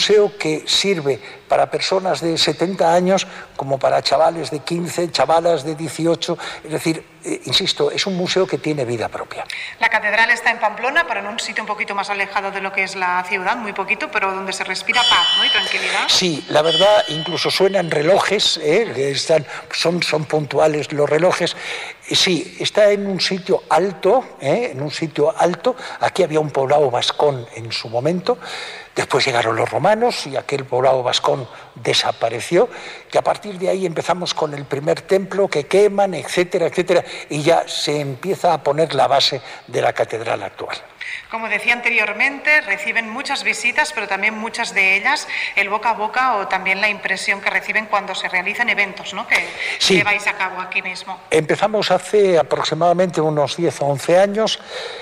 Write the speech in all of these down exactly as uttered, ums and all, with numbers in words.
museo que sirve para personas de setenta años como para chavales de quince, chavalas de dieciocho, es decir, eh, insisto, es un museo que tiene vida propia. La catedral está en Pamplona, pero en un sitio un poquito más alejado de lo que es la ciudad, muy poquito, pero donde se respira paz, ¿no? Y tranquilidad. Sí, la verdad, incluso suenan relojes, ¿eh? Están, son, son puntuales los relojes. Sí, está en un sitio alto, ¿eh? en un sitio alto. Aquí había un poblado vascón en su momento. Después llegaron los romanos y aquel poblado vascón desapareció. Y a partir de ahí empezamos con el primer templo que queman, etcétera, etcétera. Y ya se empieza a poner la base de la catedral actual. Como decía anteriormente, reciben muchas visitas, pero también muchas de ellas el boca a boca o también la impresión que reciben cuando se realizan eventos, ¿no? que sí. lleváis a cabo aquí mismo. Empezamos hace aproximadamente unos diez o once años.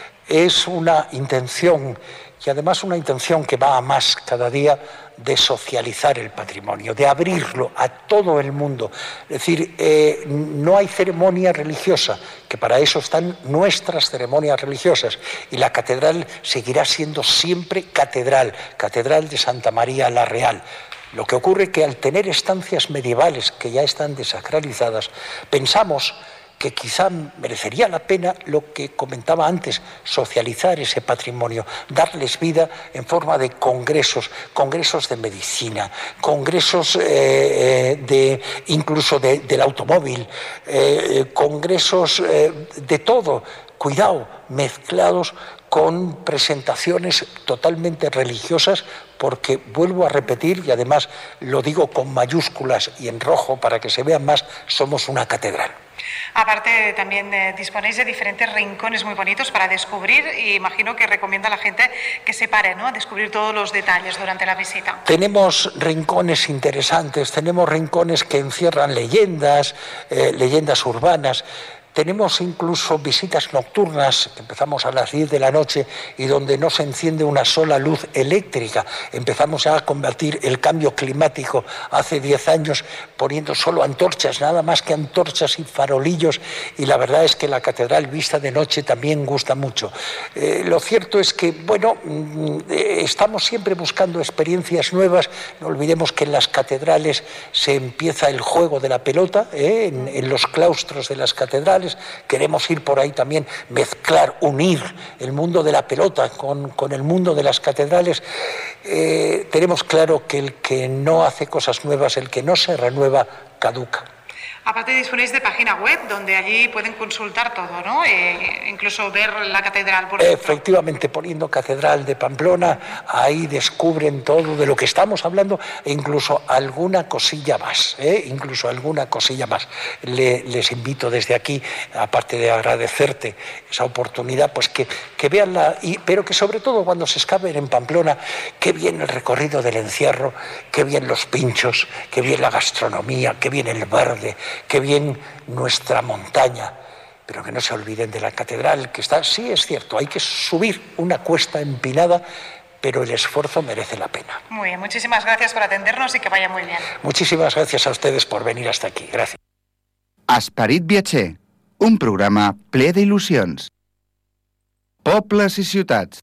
Es una intención, y además una intención que va a más cada día, de socializar el patrimonio, de abrirlo a todo el mundo. Es decir, eh, no hay ceremonia religiosa, que para eso están nuestras ceremonias religiosas, y la catedral seguirá siendo siempre catedral, Catedral de Santa María la Real. Lo que ocurre es que al tener estancias medievales que ya están desacralizadas, pensamos que quizá merecería la pena lo que comentaba antes, socializar ese patrimonio, darles vida en forma de congresos, congresos de medicina, congresos eh, de, incluso de, del automóvil, eh, congresos eh, de todo, cuidado, mezclados con presentaciones totalmente religiosas, porque vuelvo a repetir, y además lo digo con mayúsculas y en rojo para que se vean más, somos una catedral. Aparte, también eh, disponéis de diferentes rincones muy bonitos para descubrir, y imagino que recomienda a la gente que se pare, ¿no?, a descubrir todos los detalles durante la visita. Tenemos rincones interesantes, tenemos rincones que encierran leyendas, eh, leyendas urbanas. Tenemos incluso visitas nocturnas, empezamos a las diez de la noche y donde no se enciende una sola luz eléctrica. Empezamos a combatir el cambio climático hace diez años poniendo solo antorchas, nada más que antorchas y farolillos, y la verdad es que la catedral vista de noche también gusta mucho. Eh, lo cierto es que, bueno, eh, estamos siempre buscando experiencias nuevas. No olvidemos que en las catedrales se empieza el juego de la pelota, eh, en, en los claustros de las catedrales. Queremos ir por ahí también, mezclar, unir el mundo de la pelota con, con el mundo de las catedrales. Eh, tenemos claro que el que no hace cosas nuevas, el que no se renueva, caduca. Aparte disponéis de página web donde allí pueden consultar todo, ¿no? Eh, incluso ver la catedral, por ejemplo. Efectivamente, poniendo Catedral de Pamplona, ahí descubren todo de lo que estamos hablando, e incluso alguna cosilla más, ¿eh? incluso alguna cosilla más. Le, les invito desde aquí, aparte de agradecerte esa oportunidad, pues que, que veanla, y, pero que sobre todo cuando se escapen en Pamplona, qué bien el recorrido del encierro, qué bien los pinchos, qué bien la gastronomía, qué bien el verde, qué bien nuestra montaña, pero que no se olviden de la catedral, que está, sí es cierto, hay que subir una cuesta empinada, pero el esfuerzo merece la pena. Muy bien, muchísimas gracias por atendernos y que vaya muy bien. Muchísimas gracias a ustedes por venir hasta aquí, gracias. Esperit Viatger, un programa ple d'il·lusions. Pobles i ciutats.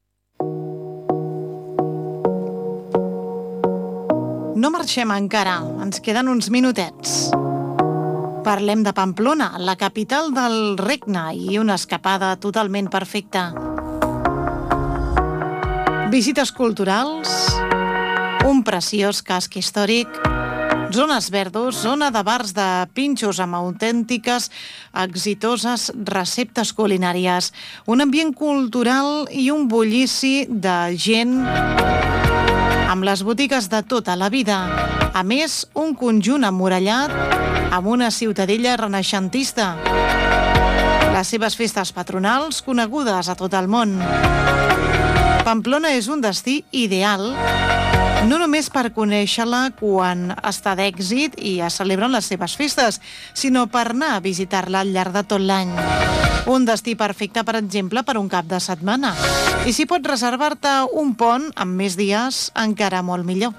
No marxem encara, ens queden uns minutets. Parlem de Pamplona, la capital del regne, i una escapada totalment perfecta. Visites culturals, un preciós casc històric, zones verdos, zona de bars de pinxos amb autèntiques, exitoses receptes culinàries, un ambient cultural i un bullici de gent amb les botigues de tota la vida. A més, un conjunt emmurallat amb una ciutadella renaixentista. Les seves festes patronals conegudes a tot el món. Pamplona és un destí ideal, no només per conèixer-la quan està d'èxit i es celebren les seves festes, sinó per anar a visitar-la al llarg de tot l'any. Un destí perfecte, per exemple, per un cap de setmana. I si pots reservar-te un pont amb més dies, encara molt millor.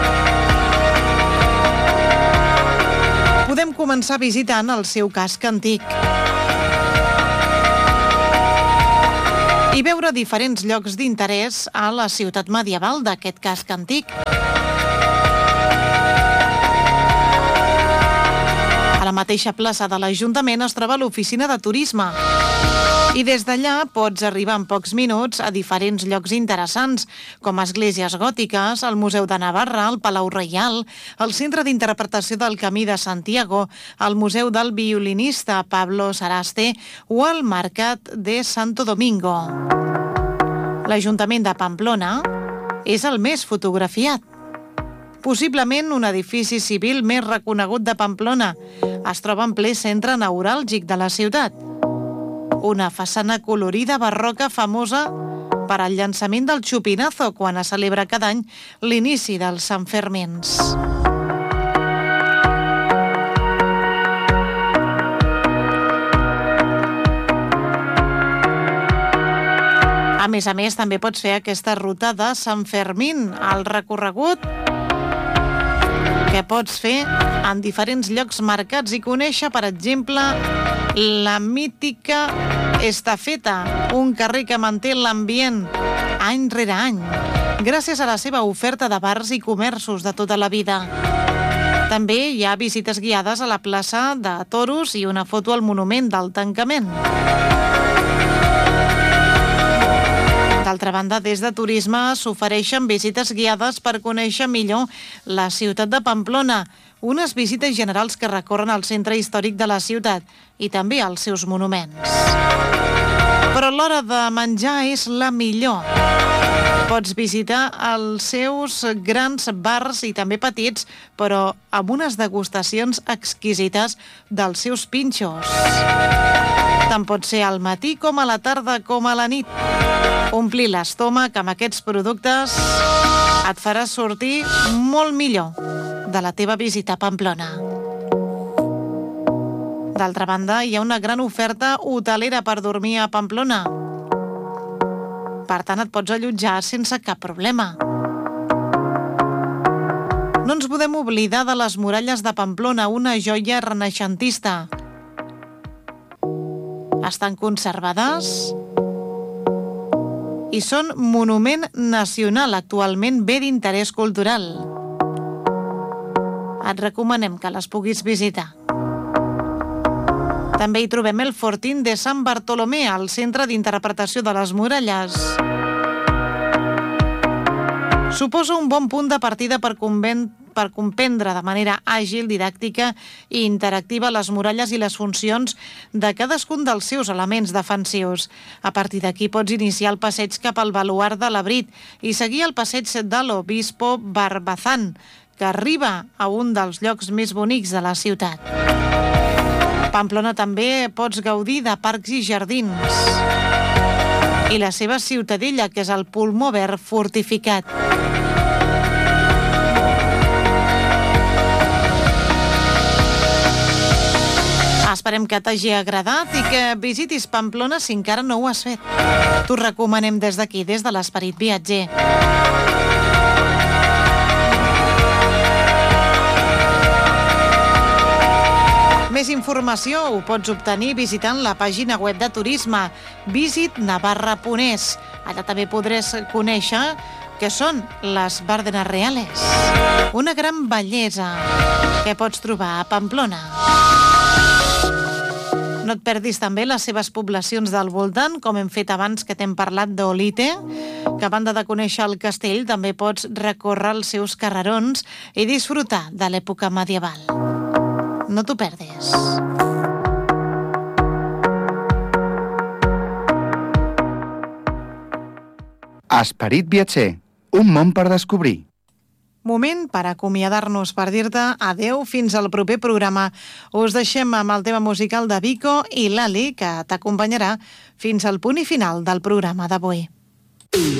Podem començar visitant el seu casc antic. i veure diferents llocs d'interès a la ciutat medieval d'aquest casc antic. A la mateixa plaça de l'Ajuntament es troba l'oficina de turisme. I des d'allà pots arribar en pocs minuts a diferents llocs interessants, com esglésies gòtiques, el Museu de Navarra, el Palau Reial, el Centre d'Interpretació del Camí de Santiago, el Museu del violinista Pablo Saraste o el Mercat de Santo Domingo. L'Ajuntament de Pamplona és el més fotografiat. Possiblement un edifici civil més reconegut de Pamplona. Es troba en ple centre neuràlgic de la ciutat. Una façana colorida barroca famosa per al llançament del xupinazo quan es celebra cada any l'inici dels Santfermins. A més a més, també pots fer aquesta ruta de Sant Fermín, el recorregut que pots fer en diferents llocs marcats i conèixer, per exemple, la mítica Estafeta, un carrer que manté l'ambient any rere any, gràcies a la seva oferta de bars i comerços de tota la vida. També hi ha visites guiades a la plaça de Toros i una foto al monument del tancament. D'altra banda, des de Turisme s'ofereixen visites guiades per conèixer millor la ciutat de Pamplona, unes visites generals que recorren al centre històric de la ciutat i també als seus monuments. Però l'hora de menjar és la millor. Pots visitar els seus grans bars i també petits, però amb unes degustacions exquisites dels seus pinxos. Tant pot ser al matí com a la tarda com a la nit. Omplir l'estómac amb aquests productes et farà sortir molt millor de la teva visita a Pamplona. D'altra banda, hi ha una gran oferta hotelera per dormir a Pamplona. Per tant, et pots allotjar sense cap problema. No ens podem oblidar de les muralles de Pamplona, una joia renaixentista. Estan conservades i són monument nacional, actualment bé d'interès cultural. Et recomanem que les puguis visitar. També hi trobem el Fortín de Sant Bartolomé, al Centre d'Interpretació de les Muralles. Suposa un bon punt de partida per convent per comprendre de manera àgil, didàctica i interactiva les muralles i les funcions de cadascun dels seus elements defensius. A partir d'aquí pots iniciar el passeig cap al baluard de l'Abrit i seguir el passeig de l'Obispo Barbazán, que arriba a un dels llocs més bonics de la ciutat. A Pamplona també pots gaudir de parcs i jardins i la seva ciutadella, que és el Pulmó Verd fortificat. Esperem que t'hagi agradat i que visitis Pamplona si encara no ho has fet. T'ho recomanem des d'aquí, des de l'Esperit Viatger. Més informació ho pots obtenir visitant la pàgina web de turisme visit navarra punt es. Allà també podràs conèixer què són les Bárdenas Reales, una gran bellesa que pots trobar a Pamplona. No et perdis també les seves poblacions del voltant, com hem fet abans que t'hem parlat d'Olite, que a banda de conèixer el castell també pots recórrer els seus carrerons i disfrutar de l'època medieval. No t'ho perdis. Esperit Viatger, un món per descobrir. Moment per acomiadar-nos, per dir-te adeu fins al proper programa. Us deixem amb el tema musical de Vico i Lali, que t'acompanyarà fins al punt i final del programa d'avui.